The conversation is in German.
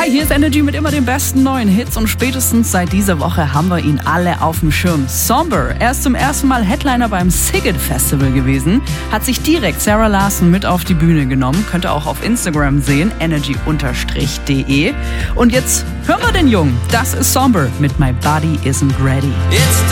Hi, hier ist Energy mit immer den besten neuen Hits und spätestens seit dieser Woche haben wir ihn alle auf dem Schirm. Somber, er ist zum ersten Mal Headliner beim Sziget Festival gewesen, hat sich direkt Sarah Larsson mit auf die Bühne genommen, könnt ihr auch auf Instagram sehen, energy_de. Und jetzt hören wir den Jungen, das ist Somber mit My Body Isn't Ready. It's